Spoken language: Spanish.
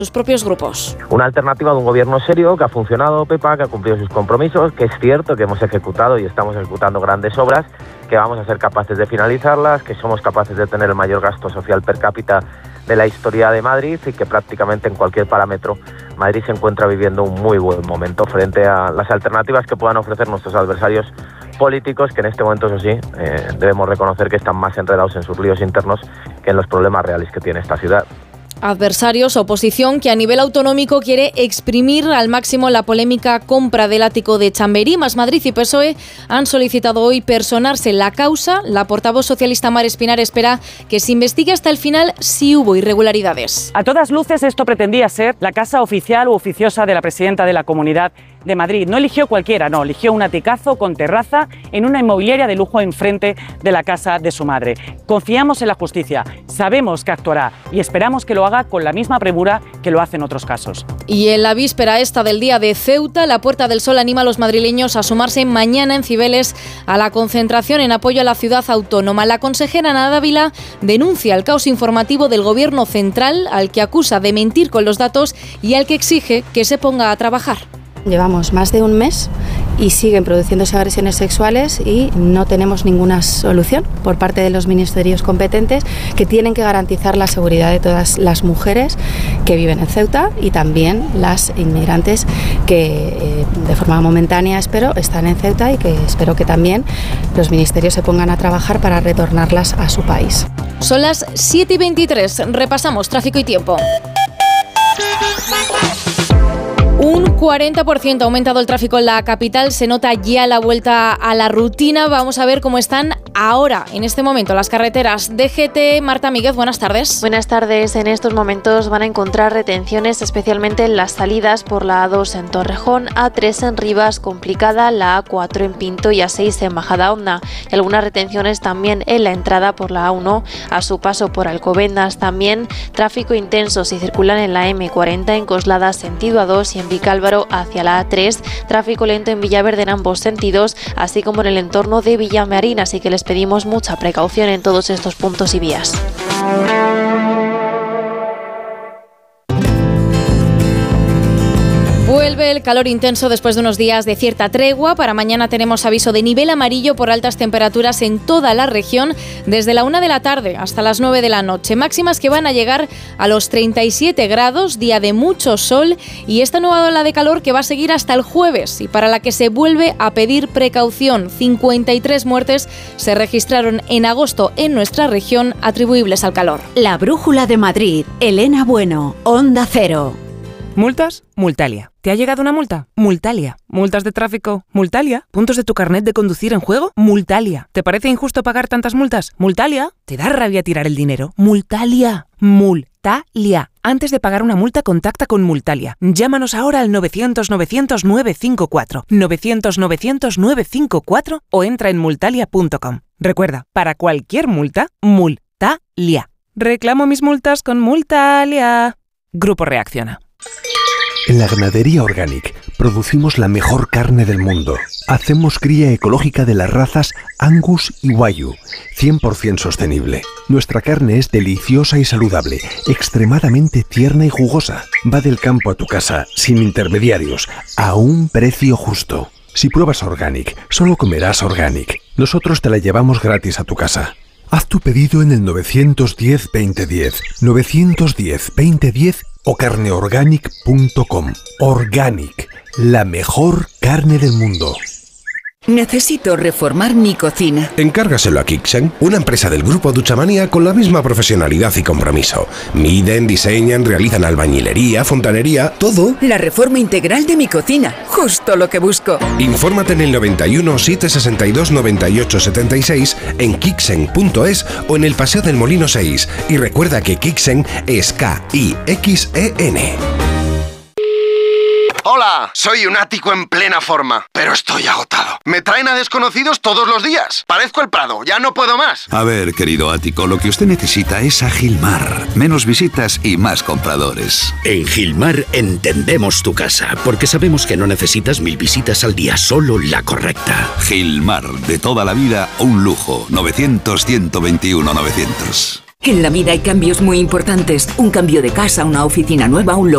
sus propios grupos. Una alternativa de un gobierno serio que ha funcionado, Pepa, que ha cumplido sus compromisos, que es cierto que hemos ejecutado y estamos ejecutando grandes obras, que vamos a ser capaces de finalizarlas, que somos capaces de tener el mayor gasto social per cápita de la historia de Madrid y que prácticamente en cualquier parámetro Madrid se encuentra viviendo un muy buen momento frente a las alternativas que puedan ofrecer nuestros adversarios políticos, que en este momento, eso sí, debemos reconocer que están más enredados en sus líos internos que en los problemas reales que tiene esta ciudad. Adversarios, oposición que a nivel autonómico quiere exprimir al máximo la polémica compra del ático de Chamberí. Más Madrid y PSOE han solicitado hoy personarse la causa. La portavoz socialista Mar Espinar espera que se investigue hasta el final si hubo irregularidades. A todas luces esto pretendía ser la casa oficial u oficiosa de la presidenta de la Comunidad de Madrid. No eligió cualquiera, no, eligió un aticazo con terraza en una inmobiliaria de lujo enfrente de la casa de su madre. Confiamos en la justicia, sabemos que actuará y esperamos que lo haga con la misma premura que lo hace en otros casos. Y en la víspera esta del día de Ceuta, la Puerta del Sol anima a los madrileños a sumarse mañana en Cibeles a la concentración en apoyo a la ciudad autónoma. La consejera Ana Dávila denuncia el caos informativo del gobierno central, al que acusa de mentir con los datos y al que exige que se ponga a trabajar. Llevamos más de un mes y siguen produciéndose agresiones sexuales y no tenemos ninguna solución por parte de los ministerios competentes, que tienen que garantizar la seguridad de todas las mujeres que viven en Ceuta y también las inmigrantes que de forma momentánea están en Ceuta y que espero que también los ministerios se pongan a trabajar para retornarlas a su país. Son las 7:23, repasamos tráfico y tiempo. Un 40% ha aumentado el tráfico en la capital, se nota ya la vuelta a la rutina. Vamos a ver cómo están ahora, en este momento, las carreteras. DGT, Marta Míguez, buenas tardes. Buenas tardes. En estos momentos van a encontrar retenciones, especialmente en las salidas por la A2 en Torrejón, A3 en Rivas, complicada, la A4 en Pinto y A6 en Majadahonda. Y algunas retenciones también en la entrada por la A1, a su paso por Alcobendas. También tráfico intenso si circulan en la M40 en Coslada, sentido A2 y en Vicálvaro hacia la A3, tráfico lento en Villaverde en ambos sentidos, así como en el entorno de Villamarín, así que les pedimos mucha precaución en todos estos puntos y vías. Vuelve el calor intenso después de unos días de cierta tregua. Para mañana tenemos aviso de nivel amarillo por altas temperaturas en toda la región, desde la 1 de la tarde hasta las 9 de la noche. Máximas que van a llegar a los 37 grados, día de mucho sol, y esta nueva ola de calor que va a seguir hasta el jueves y para la que se vuelve a pedir precaución. 53 muertes se registraron en agosto en nuestra región atribuibles al calor. La Brújula de Madrid, Elena Bueno, Onda Cero. ¿Multas? Multalia. ¿Te ha llegado una multa? Multalia. ¿Multas de tráfico? Multalia. ¿Puntos de tu carnet de conducir en juego? Multalia. ¿Te parece injusto pagar tantas multas? Multalia. ¿Te da rabia tirar el dinero? Multalia. Multalia. Antes de pagar una multa, contacta con Multalia. Llámanos ahora al 900-900-954. 900-900-954 o entra en multalia.com. Recuerda, para cualquier multa, Multalia. Reclamo mis multas con Multalia. Grupo Reacciona. En la Ganadería Organic producimos la mejor carne del mundo. Hacemos cría ecológica de las razas Angus y Wagyu, 100% sostenible. Nuestra carne es deliciosa y saludable, extremadamente tierna y jugosa. Va del campo a tu casa, sin intermediarios, a un precio justo. Si pruebas Organic, solo comerás Organic. Nosotros te la llevamos gratis a tu casa. Haz tu pedido en el 910-2010, 910-2010 o carneorganic.com. Organic, la mejor carne del mundo. Necesito reformar mi cocina. Encárgaselo a Kixen, una empresa del grupo Duchamania con la misma profesionalidad y compromiso. Miden, diseñan, realizan albañilería, fontanería, todo. La reforma integral de mi cocina, justo lo que busco. Infórmate en el 91 762 98 76 en kixen.es o en el Paseo del Molino 6. Y recuerda que Kixen es K-I-X-E-N. Hola, soy un ático en plena forma, pero estoy agotado. Me traen a desconocidos todos los días. Parezco el Prado, ya no puedo más. A ver, querido ático, lo que usted necesita es a Gilmar. Menos visitas y más compradores. En Gilmar entendemos tu casa, porque sabemos que no necesitas 1000 visitas al día, solo la correcta. Gilmar, de toda la vida, un lujo. 900-121-900. En la vida hay cambios muy importantes. Un cambio de casa, una oficina nueva, un local